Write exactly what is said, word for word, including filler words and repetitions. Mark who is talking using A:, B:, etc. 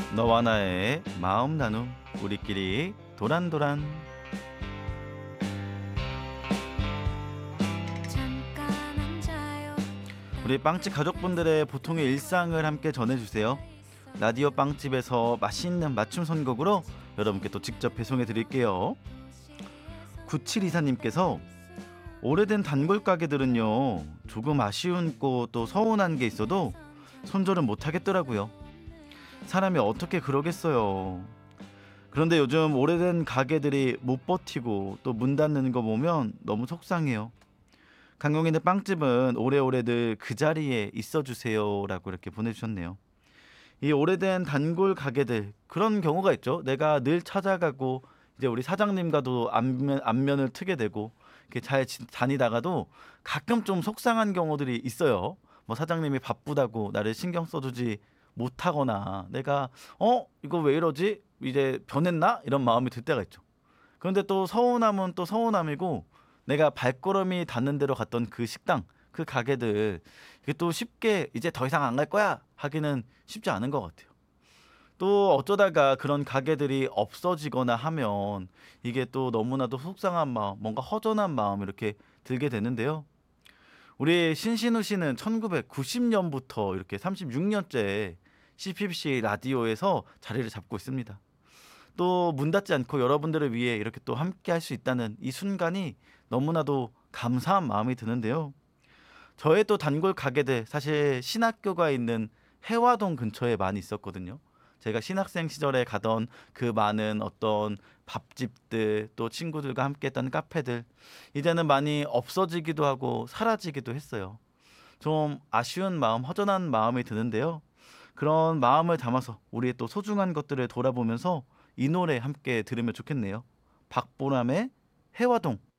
A: 너와 나의 마음 나눔 우리끼리 도란도란.
B: 잠깐 앉아요.
A: 우리 빵집 가족분들의 보통의 일상을 함께 전해주세요. 라디오 빵집에서 맛있는 맞춤 선곡으로 여러분께 또 직접 배송해 드릴게요. 구칠이사님께서 오래된 단골 가게들은요 조금 아쉬운 거 또 서운한 게 있어도 손절은 못 하겠더라고요. 사람이 어떻게 그러겠어요. 그런데 요즘 오래된 가게들이 못 버티고 또 문 닫는 거 보면 너무 속상해요. 강용인의 빵집은 오래오래 늘 그 자리에 있어주세요 라고 이렇게 보내주셨네요. 이 오래된 단골 가게들 그런 경우가 있죠. 내가 늘 찾아가고 이제 우리 사장님과도 안면, 안면을 트게 되고 이렇게 잘 지- 다니다가도 가끔 좀 속상한 경우들이 있어요. 뭐 사장님이 바쁘다고 나를 신경 써주지 못하거나 내가 어 이거 왜 이러지 이제 변했나 이런 마음이 들 때가 있죠. 그런데 또 서운함은 또 서운함이고 내가 발걸음이 닿는 대로 갔던 그 식당 그 가게들 이게 또 쉽게 이제 더 이상 안 갈 거야 하기는 쉽지 않은 것 같아요. 또 어쩌다가 그런 가게들이 없어지거나 하면 이게 또 너무나도 속상한 마음, 뭔가 허전한 마음 이렇게 들게 되는데요. 우리 신신우 씨는 천구백구십 년부터 이렇게 삼십육 년째 씨피비씨 라디오에서 자리를 잡고 있습니다. 또 문 닫지 않고 여러분들을 위해 이렇게 또 함께 할 수 있다는 이 순간이 너무나도 감사한 마음이 드는데요. 저의 또 단골 가게들 사실 신학교가 있는 해화동 근처에 많이 있었거든요. 제가 신학생 시절에 가던 그 많은 어떤 밥집들 또 친구들과 함께 했던 카페들 이제는 많이 없어지기도 하고 사라지기도 했어요. 좀 아쉬운 마음, 허전한 마음이 드는데요. 그런 마음을 담아서 우리의 또 소중한 것들을 돌아보면서 이 노래 함께 들으면 좋겠네요. 박보람의 해화동.